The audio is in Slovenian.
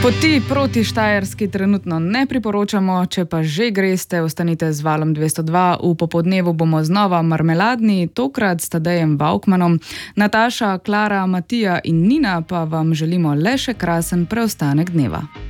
Poti proti Štajerski trenutno ne priporočamo, če pa že greste, ostanite z Valom 202. V popoldnevu bomo znova marmeladni, tokrat s Tadejem Vaukmanom. Nataša, Klara, Matija in Nina pa vam želimo le še krasen preostanek dneva.